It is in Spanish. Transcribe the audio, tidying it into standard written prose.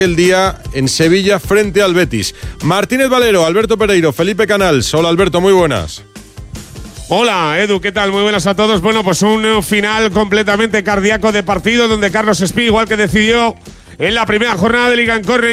el día en Sevilla frente al Betis. Martínez Valero, Alberto Pereiro, Felipe Canals. Hola Alberto, muy buenas. Hola Edu, ¿qué tal? Muy buenas a todos. Bueno, pues un final completamente cardíaco de partido donde Carlos Espí, igual que decidió en la primera jornada de Liga en Córner,